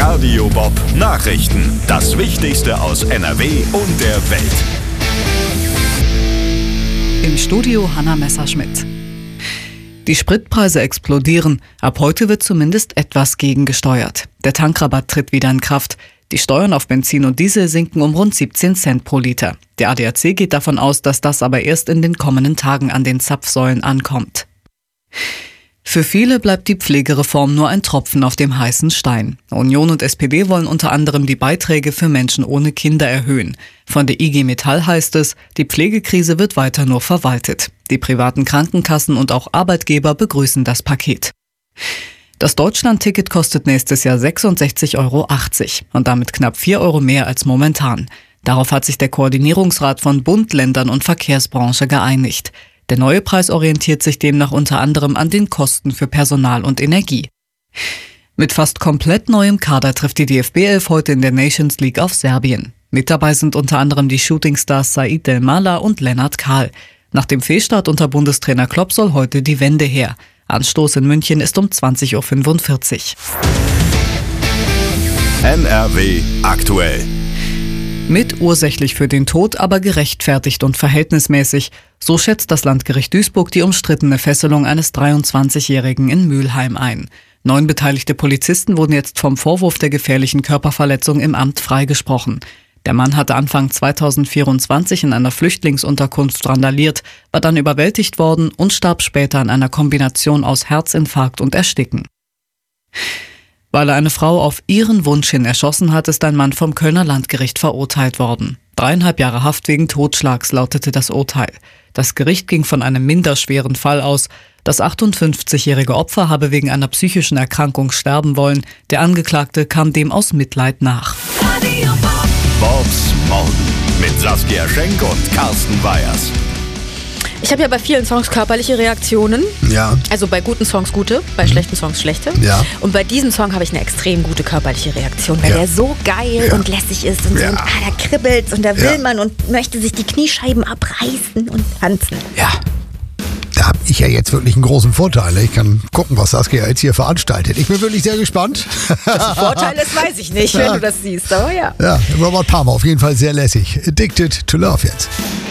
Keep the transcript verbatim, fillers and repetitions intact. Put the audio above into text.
Radio Bob Nachrichten. Das Wichtigste aus N R W und der Welt. Im Studio Hanna Messerschmidt. Die Spritpreise explodieren. Ab heute wird zumindest etwas gegengesteuert. Der Tankrabatt tritt wieder in Kraft. Die Steuern auf Benzin und Diesel sinken um rund siebzehn Cent pro Liter. Der A D A C geht davon aus, dass das aber erst in den kommenden Tagen an den Zapfsäulen ankommt. Für viele bleibt die Pflegereform nur ein Tropfen auf dem heißen Stein. Union und S P D wollen unter anderem die Beiträge für Menschen ohne Kinder erhöhen. Von der I G Metall heißt es, die Pflegekrise wird weiter nur verwaltet. Die privaten Krankenkassen und auch Arbeitgeber begrüßen das Paket. Das Deutschland-Ticket kostet nächstes Jahr sechsundsechzig Euro achtzig und damit knapp vier Euro mehr als momentan. Darauf hat sich der Koordinierungsrat von Bund, Ländern und Verkehrsbranche geeinigt. Der neue Preis orientiert sich demnach unter anderem an den Kosten für Personal und Energie. Mit fast komplett neuem Kader trifft die D F B elf heute in der Nations League auf Serbien. Mit dabei sind unter anderem die Shootingstars Said Delmala und Lennart Kahl. Nach dem Fehlstart unter Bundestrainer Klopp soll heute die Wende her. Anstoß in München ist um zwanzig Uhr fünfundvierzig. N R W aktuell. Mit ursächlich für den Tod, aber gerechtfertigt und verhältnismäßig. So schätzt das Landgericht Duisburg die umstrittene Fesselung eines dreiundzwanzigjährigen in Mülheim ein. Neun beteiligte Polizisten wurden jetzt vom Vorwurf der gefährlichen Körperverletzung im Amt freigesprochen. Der Mann hatte Anfang zweitausendvierundzwanzig in einer Flüchtlingsunterkunft randaliert, war dann überwältigt worden und starb später an einer Kombination aus Herzinfarkt und Ersticken. Weil er eine Frau auf ihren Wunsch hin erschossen hat, ist ein Mann vom Kölner Landgericht verurteilt worden. Dreieinhalb Jahre Haft wegen Totschlags lautete das Urteil. Das Gericht ging von einem minderschweren Fall aus. Das achtundfünfzigjährige Opfer habe wegen einer psychischen Erkrankung sterben wollen. Der Angeklagte kam dem aus Mitleid nach. Bobs Morgen mit Saskia Schenk und Carsten Weyers. Ich habe ja bei vielen Songs körperliche Reaktionen. Ja. Also bei guten Songs gute, bei mhm. schlechten Songs schlechte. Ja. Und bei diesem Song habe ich eine extrem gute körperliche Reaktion, weil ja. der so geil ja. und lässig ist und, ja. so, und ah, da kribbelt und da will ja. man und möchte sich die Kniescheiben abreißen und tanzen. Ja. Da habe ich ja jetzt wirklich einen großen Vorteil. Ich kann gucken, was Saskia jetzt hier veranstaltet. Ich bin wirklich sehr gespannt. Was ein Vorteil ist, weiß ich nicht, ja. wenn du das siehst, aber ja. Ja, Robert Palmer, auf jeden Fall sehr lässig. Addicted to Love jetzt.